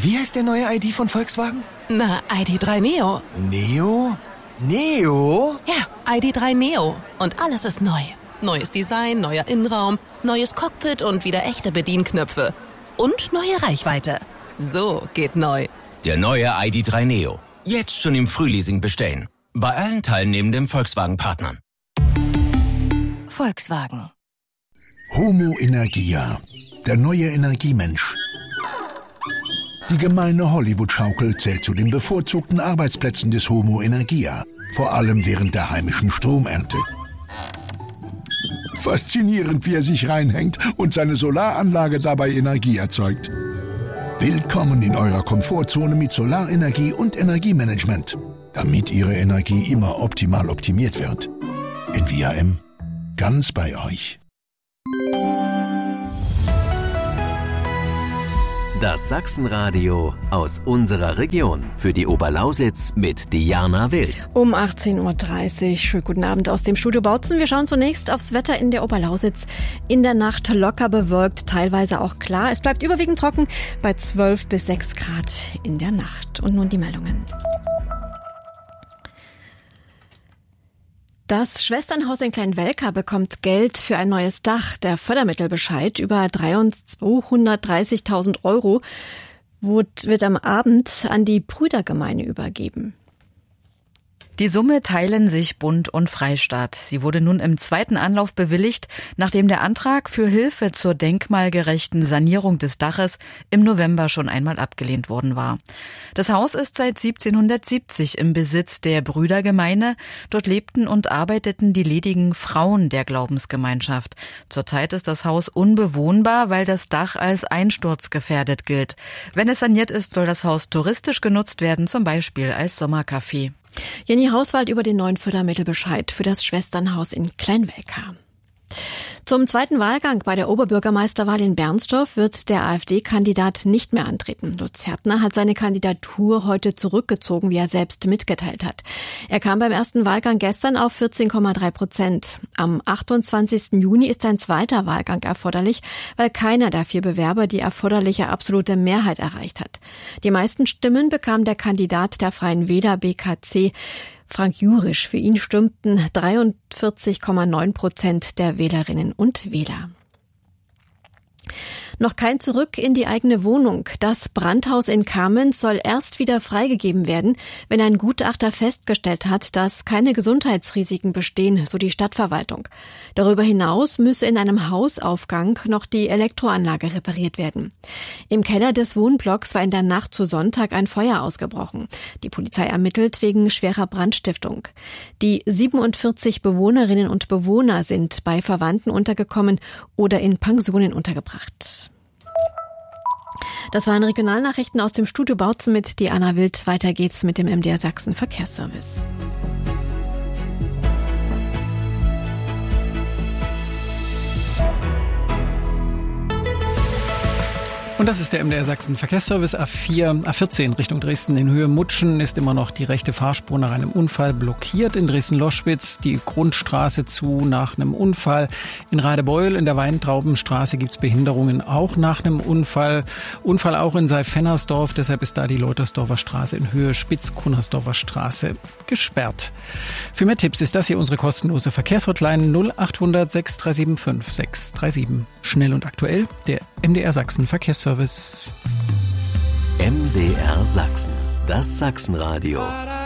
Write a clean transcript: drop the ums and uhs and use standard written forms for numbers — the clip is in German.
Wie heißt der neue ID von Volkswagen? Na, ID.3 Neo. Neo? Neo? Ja, ID.3 Neo. Und alles ist neu. Neues Design, neuer Innenraum, neues Cockpit und wieder echte Bedienknöpfe. Und neue Reichweite. So geht neu. Der neue ID.3 Neo. Jetzt schon im Frühleasing bestellen. Bei allen teilnehmenden Volkswagen-Partnern. Volkswagen. Homo Energia, der neue Energiemensch. Die gemeine Hollywood-Schaukel zählt zu den bevorzugten Arbeitsplätzen des Homo Energia, vor allem während der heimischen Stromernte. Faszinierend, wie er sich reinhängt und seine Solaranlage dabei Energie erzeugt. Willkommen in eurer Komfortzone mit Solarenergie und Energiemanagement, damit Ihre Energie immer optimal optimiert wird. NVAM, ganz bei euch. Das Sachsenradio aus unserer Region. Für die Oberlausitz mit Diana Wild. Um 18.30 Uhr. Schönen guten Abend aus dem Studio Bautzen. Wir schauen zunächst aufs Wetter in der Oberlausitz. In der Nacht locker bewölkt, teilweise auch klar. Es bleibt überwiegend trocken bei 12 bis 6 Grad in der Nacht. Und nun die Meldungen. Das Schwesternhaus in Kleinwelka bekommt Geld für ein neues Dach. Der Fördermittelbescheid über 230.000 € wird am Abend an die Brüdergemeine übergeben. Die Summe teilen sich Bund und Freistaat. Sie wurde nun im zweiten Anlauf bewilligt, nachdem der Antrag für Hilfe zur denkmalgerechten Sanierung des Daches im November schon einmal abgelehnt worden war. Das Haus ist seit 1770 im Besitz der Brüdergemeine. Dort lebten und arbeiteten die ledigen Frauen der Glaubensgemeinschaft. Zurzeit ist das Haus unbewohnbar, weil das Dach als einsturzgefährdet gilt. Wenn es saniert ist, soll das Haus touristisch genutzt werden, zum Beispiel als Sommercafé. Jenny Hauswald über den neuen Fördermittelbescheid für das Schwesternhaus in Kleinwelka. Zum zweiten Wahlgang bei der Oberbürgermeisterwahl in Bernstorf wird der AfD-Kandidat nicht mehr antreten. Lutz Hertner hat seine Kandidatur heute zurückgezogen, wie er selbst mitgeteilt hat. Er kam beim ersten Wahlgang gestern auf 14,3%. Am 28. Juni ist ein zweiter Wahlgang erforderlich, weil keiner der 4 Bewerber die erforderliche absolute Mehrheit erreicht hat. Die meisten Stimmen bekam der Kandidat der Freien Wähler BKC, Frank Jurisch. Für ihn stimmten 43,9% der Wählerinnen und Wähler. Noch kein Zurück in die eigene Wohnung. Das Brandhaus in Kamenz soll erst wieder freigegeben werden, wenn ein Gutachter festgestellt hat, dass keine Gesundheitsrisiken bestehen, so die Stadtverwaltung. Darüber hinaus müsse in einem Hausaufgang noch die Elektroanlage repariert werden. Im Keller des Wohnblocks war in der Nacht zu Sonntag ein Feuer ausgebrochen. Die Polizei ermittelt wegen schwerer Brandstiftung. Die 47 Bewohnerinnen und Bewohner sind bei Verwandten untergekommen oder in Pensionen untergebracht. Das waren Regionalnachrichten aus dem Studio Bautzen mit Diana Wild. Weiter geht's mit dem MDR Sachsen Verkehrsservice. Und das ist der MDR Sachsen Verkehrsservice. A14 Richtung Dresden in Höhe Mutschen ist immer noch die rechte Fahrspur nach einem Unfall blockiert. In Dresden-Loschwitz die Grundstraße zu nach einem Unfall. In Radebeul in der Weintraubenstraße gibt's Behinderungen auch nach einem Unfall. Unfall auch in Seifennersdorf, deshalb ist da die Leutersdorfer Straße in Höhe Spitz-Kunnersdorfer Straße gesperrt. Für mehr Tipps ist das hier unsere kostenlose Verkehrshotline 0800 6375 637. Schnell und aktuell, der MDR Sachsen Verkehrsservice. MDR Sachsen, das Sachsenradio.